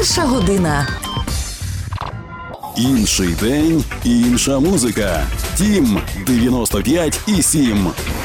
Перша година. Інший день, інша музика. Тім 95,7.